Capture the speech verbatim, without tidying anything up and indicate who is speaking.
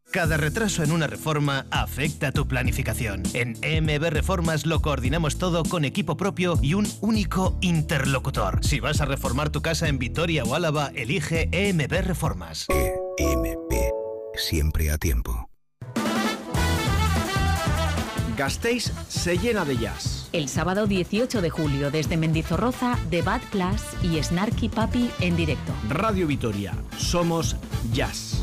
Speaker 1: Cada retraso en una reforma afecta tu planificación. En E M B Reformas lo coordinamos todo con equipo propio y un único interlocutor. Si vas a reformar tu casa en Vitoria o Álava, elige E M B Reformas.
Speaker 2: E M B, siempre a tiempo.
Speaker 3: Gasteiz se llena de jazz.
Speaker 4: El sábado dieciocho de julio desde Mendizorroza, The Bad Class y Snarky Papi en directo.
Speaker 3: Radio Vitoria, somos jazz.